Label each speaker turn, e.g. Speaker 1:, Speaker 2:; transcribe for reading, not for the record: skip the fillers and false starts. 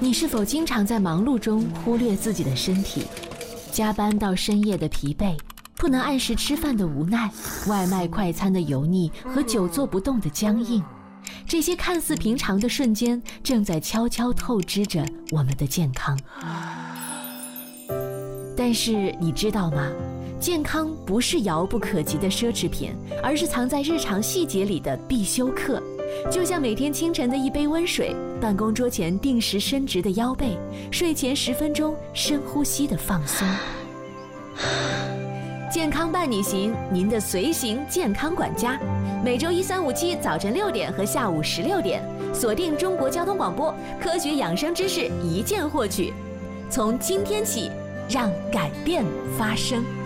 Speaker 1: 你是否经常在忙碌中忽略自己的身体？加班到深夜的疲惫，不能按时吃饭的无奈，外卖快餐的油腻和久坐不动的僵硬，这些看似平常的瞬间，正在悄悄透支着我们的健康。但是你知道吗？健康不是遥不可及的奢侈品，而是藏在日常细节里的必修课。就像每天清晨的一杯温水，办公桌前定时伸直的腰背，睡前10分钟深呼吸的放松。健康伴你行，您的随行健康管家，每周1、3、5、7早晨6点和下午16点，锁定中国交通广播，科学养生知识一键获取。从今天起，让改变发生。